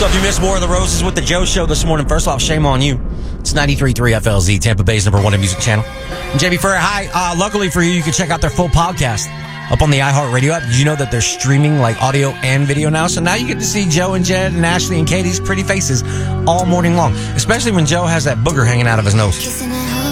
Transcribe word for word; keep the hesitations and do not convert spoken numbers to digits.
if you missed War of the Roses with the Joe Show this morning, first off, shame on you. It's ninety-three point three F L Z, Tampa Bay's number one in music channel. And J B Furrier, hi. Uh, luckily for you, you can check out their full podcast up on the iHeartRadio app. Did you know that they're streaming like audio and video now? So now you get to see Joe and Jed and Ashley and Katie's pretty faces all morning long, especially when Joe has that booger hanging out of his nose.